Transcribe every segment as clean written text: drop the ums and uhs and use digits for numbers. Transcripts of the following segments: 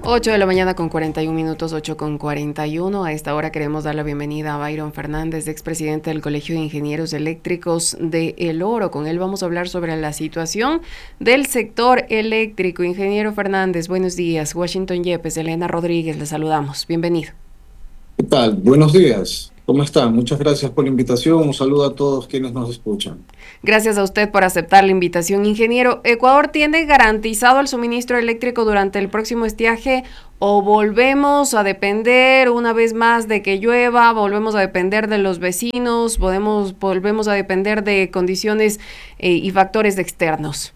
8 de la mañana con 41 minutos, 8 con 41. A esta hora queremos dar la bienvenida a Byron Fernández, expresidente del Colegio de Ingenieros Eléctricos de El Oro. Con él vamos a hablar sobre la situación del sector eléctrico. Ingeniero Fernández, buenos días. Washington Yepes, Elena Rodríguez, le saludamos. Bienvenido. ¿Qué tal? Buenos días. ¿Cómo están? Muchas gracias por la invitación. Un saludo a todos quienes nos escuchan. Gracias a usted por aceptar la invitación, ingeniero. ¿Ecuador tiene garantizado el suministro eléctrico durante el próximo estiaje o volvemos a depender una vez más de que llueva, volvemos a depender de los vecinos, volvemos a depender de condiciones y factores externos?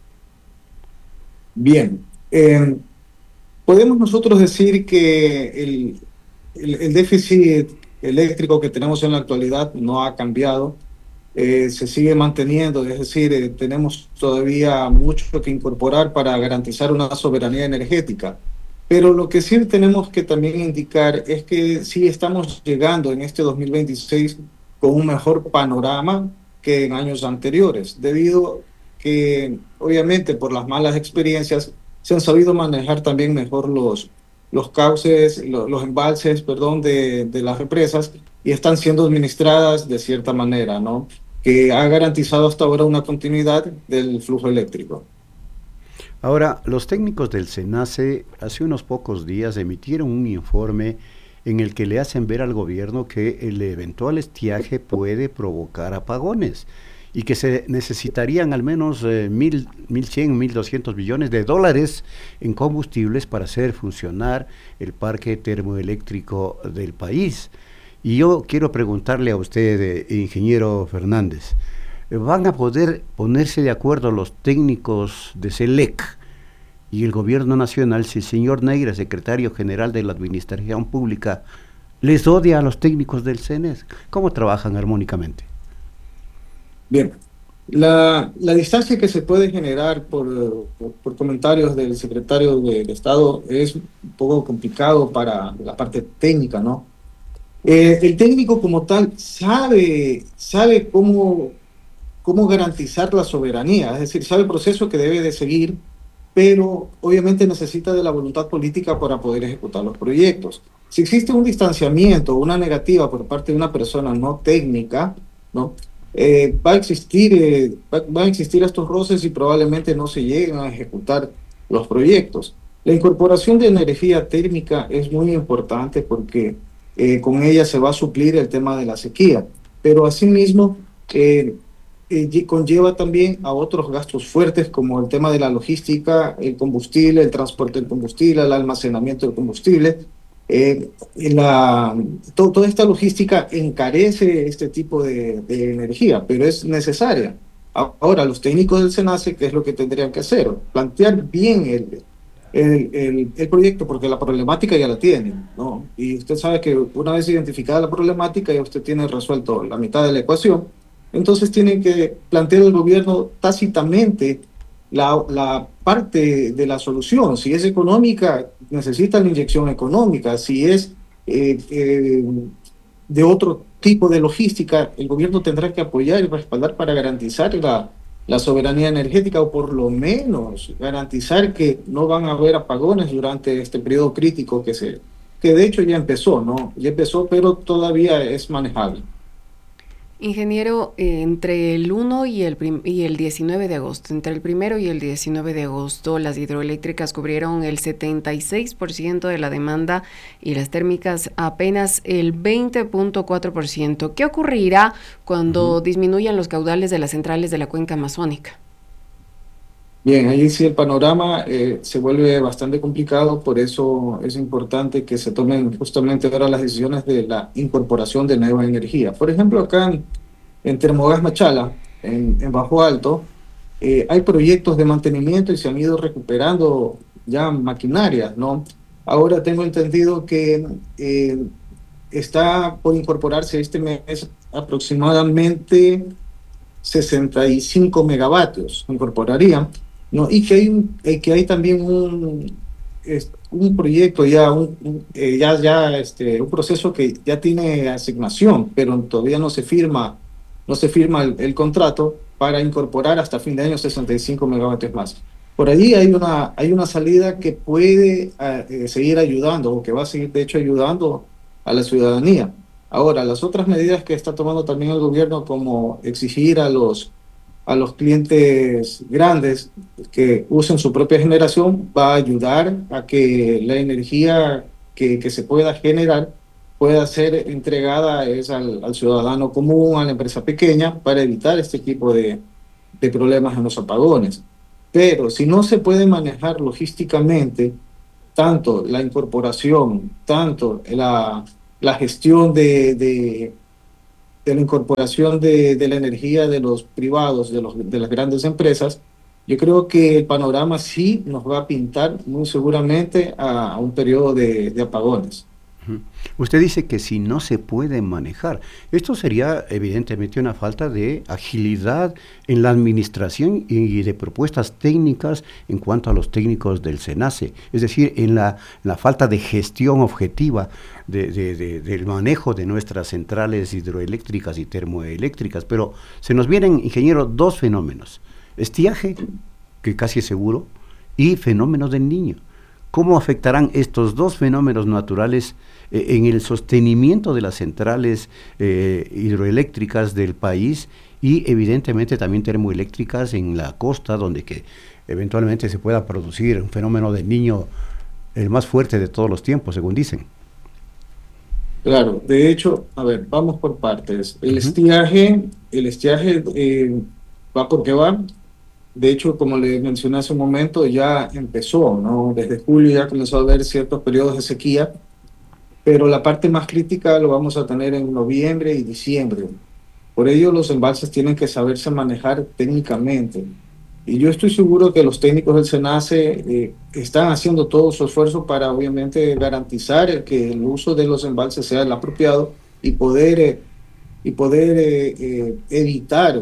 Bien, podemos nosotros decir que el déficit eléctrico que tenemos en la actualidad no ha cambiado, se sigue manteniendo, es decir, tenemos todavía mucho que incorporar para garantizar una soberanía energética. Pero lo que sí tenemos que también indicar es que sí estamos llegando en este 2026 con un mejor panorama que en años anteriores, debido que obviamente por las malas experiencias se han sabido manejar también mejor los cauces, los embalses, perdón, de las represas y están siendo administradas de cierta manera, ¿no? Que ha garantizado hasta ahora una continuidad del flujo eléctrico. Ahora, los técnicos del SENACE hace unos pocos días emitieron un informe en el que le hacen ver al gobierno que el eventual estiaje puede provocar apagones y que se necesitarían al menos 1.100, 1.200 billones de dólares en combustibles para hacer funcionar el parque termoeléctrico del país. Y yo quiero preguntarle a usted, ingeniero Fernández, ¿van a poder ponerse de acuerdo los técnicos de SELEC y el gobierno nacional si el señor Neira, secretario general de la Administración Pública, les odia a los técnicos del CENES? ¿Cómo trabajan armónicamente? Bien, la distancia que se puede generar por comentarios del secretario de Estado es un poco complicado para la parte técnica, ¿no? El técnico como tal sabe cómo garantizar la soberanía, es decir, sabe el proceso que debe de seguir, pero obviamente necesita de la voluntad política para poder ejecutar los proyectos. Si existe un distanciamiento, una negativa por parte de una persona no técnica, ¿no? Va a existir estos roces y probablemente no se lleguen a ejecutar los proyectos. La incorporación de energía térmica es muy importante porque con ella se va a suplir el tema de la sequía, pero asimismo conlleva también a otros gastos fuertes como el tema de la logística, el combustible, el transporte del combustible, el almacenamiento del combustible. Toda esta logística encarece este tipo de energía, pero es necesaria. Ahora, los técnicos del SENACE, ¿qué es lo que tendrían que hacer? Plantear bien el proyecto, porque la problemática ya la tienen, ¿no? Y usted sabe que una vez identificada la problemática, ya usted tiene resuelto la mitad de la ecuación. Entonces tiene que plantear el gobierno tácitamente la parte de la solución. Si es económica, necesita la inyección económica. Si es de otro tipo de logística, el gobierno tendrá que apoyar y respaldar para garantizar la soberanía energética o por lo menos garantizar que no van a haber apagones durante este periodo crítico que de hecho ya empezó, ¿no? Ya empezó, pero todavía es manejable. Ingeniero, entre el 1 y el 19 de agosto, entre el 1 y el 19 de agosto, las hidroeléctricas cubrieron el 76% de la demanda y las térmicas apenas el 20.4%. ¿Qué ocurrirá cuando disminuyan los caudales de las centrales de la cuenca amazónica? Bien, ahí sí el panorama se vuelve bastante complicado, por eso es importante que se tomen justamente ahora las decisiones de la incorporación de nueva energía. Por ejemplo, acá en Termogas Machala, en Bajo Alto, hay proyectos de mantenimiento y se han ido recuperando ya maquinarias, ¿no? Ahora tengo entendido que está por incorporarse este mes aproximadamente 65 megavatios, incorporarían, ¿no? Y que hay también un proyecto ya, un proceso que ya tiene asignación, pero todavía no se firma el contrato para incorporar hasta fin de año 65 megavatios más. por allí hay una salida que puede seguir ayudando o que va a seguir de hecho ayudando a la ciudadanía. Ahora, las otras medidas que está tomando también el gobierno, como exigir a los clientes grandes que usen su propia generación, va a ayudar a que la energía que se pueda generar pueda ser entregada es al ciudadano común, a la empresa pequeña, para evitar este tipo de problemas en los apagones. Pero si no se puede manejar logísticamente, tanto la incorporación, tanto la gestión de la incorporación de la energía de los privados, de las grandes empresas, yo creo que el panorama sí nos va a pintar muy seguramente a un periodo de apagones. Ujú. Usted dice que si no se puede manejar, esto sería evidentemente una falta de agilidad en la administración y de propuestas técnicas en cuanto a los técnicos del SENACE, es decir, en la falta de gestión objetiva del manejo de nuestras centrales hidroeléctricas y termoeléctricas. Pero se nos vienen, ingeniero, dos fenómenos: estiaje, que casi es seguro, y fenómenos del Niño. ¿Cómo afectarán estos dos fenómenos naturales en el sostenimiento de las centrales hidroeléctricas del país y evidentemente también termoeléctricas en la costa, donde que eventualmente se pueda producir un fenómeno del Niño, el más fuerte de todos los tiempos, según dicen? Claro, de hecho, a ver, vamos por partes. Ujú. El estiaje va porque va. De hecho, como le mencioné hace un momento, ya empezó, ¿no? Desde julio ya comenzó a haber ciertos periodos de sequía, pero la parte más crítica lo vamos a tener en noviembre y diciembre. Por ello, los embalses tienen que saberse manejar técnicamente. Y yo estoy seguro que los técnicos del SENACE están haciendo todo su esfuerzo para, obviamente, garantizar que el uso de los embalses sea el apropiado y poder evitar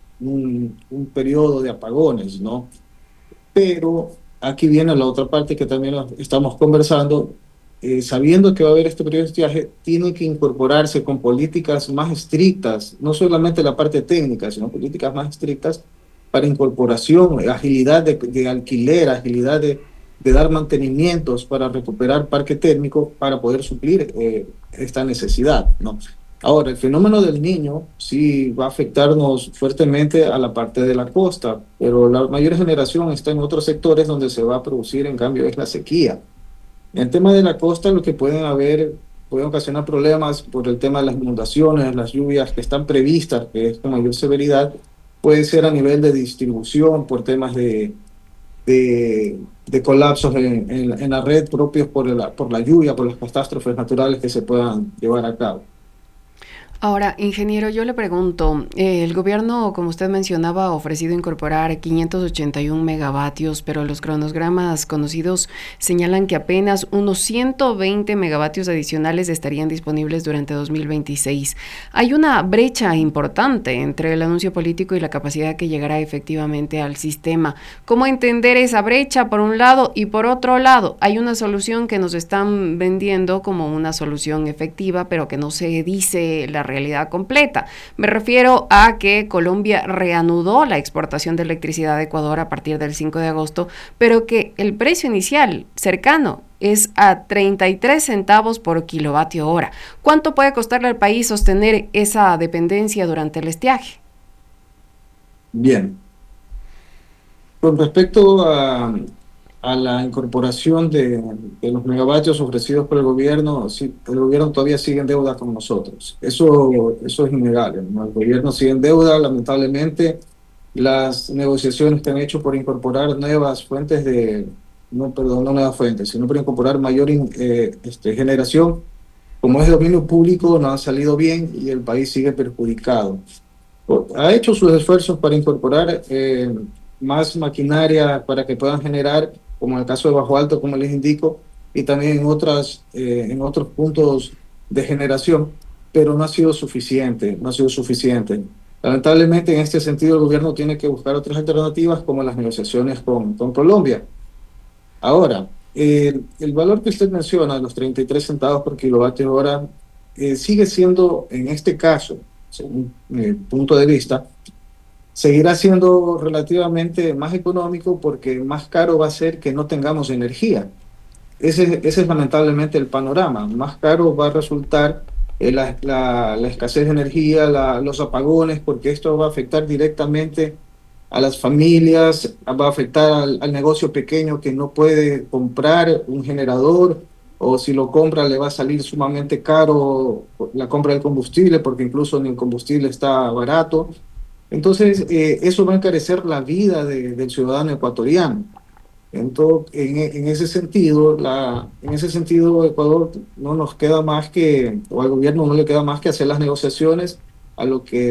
un periodo de apagones, ¿no? Pero aquí viene la otra parte que también estamos conversando. Sabiendo que va a haber este periodo de estiaje, tiene que incorporarse con políticas más estrictas, no solamente la parte técnica, sino políticas más estrictas para incorporación, agilidad de alquiler, agilidad de dar mantenimientos para recuperar parque térmico para poder suplir esta necesidad, ¿no? Ahora, el fenómeno del Niño sí va a afectarnos fuertemente a la parte de la costa, pero la mayor generación está en otros sectores donde se va a producir, en cambio, es la sequía. En el tema de la costa, lo que pueden ocasionar problemas por el tema de las inundaciones, las lluvias que están previstas, que es con mayor severidad, puede ser a nivel de distribución, por temas de colapsos en la red propios por la lluvia, por las catástrofes naturales que se puedan llevar a cabo. Ahora, ingeniero, yo le pregunto, el gobierno, como usted mencionaba, ha ofrecido incorporar 581 megavatios, pero los cronogramas conocidos señalan que apenas unos 120 megavatios adicionales estarían disponibles durante 2026. Hay una brecha importante entre el anuncio político y la capacidad que llegará efectivamente al sistema. ¿Cómo entender esa brecha por un lado y por otro lado? Hay una solución que nos están vendiendo como una solución efectiva, pero que no se dice la realidad completa. Me refiero a que Colombia reanudó la exportación de electricidad de Ecuador a partir del 5 de agosto, pero que el precio inicial cercano es a 33 centavos por kilovatio hora. ¿Cuánto puede costarle al país sostener esa dependencia durante el estiaje? Bien, con respecto a la incorporación de los megavatios ofrecidos por el gobierno, sí, el gobierno todavía sigue en deuda con nosotros. Eso es innegable, ¿no? El gobierno sigue en deuda, lamentablemente. Las negociaciones que han hecho por incorporar nuevas fuentes no, perdón, no nuevas fuentes, sino por incorporar mayor generación, como es de dominio público, no han salido bien y el país sigue perjudicado. Ha hecho sus esfuerzos para incorporar más maquinaria para que puedan generar, como en el caso de Bajo Alto, como les indico, y también en otros puntos de generación, pero no ha sido suficiente, no ha sido suficiente. Lamentablemente, en este sentido, el gobierno tiene que buscar otras alternativas, como las negociaciones con Colombia. Ahora, el valor que usted menciona, los 33 centavos por kilovatio hora, sigue siendo, en este caso, según mi punto de vista, seguirá siendo relativamente más económico porque más caro va a ser que no tengamos energía. Ese es lamentablemente el panorama. Más caro va a resultar la escasez de energía, los apagones, porque esto va a afectar directamente a las familias, va a afectar al negocio pequeño que no puede comprar un generador, o si lo compra le va a salir sumamente caro la compra del combustible, porque incluso ni el combustible está barato. Entonces, eso va a encarecer la vida del ciudadano ecuatoriano. En ese sentido, Ecuador no nos queda más que, o al gobierno no le queda más que hacer las negociaciones a lo que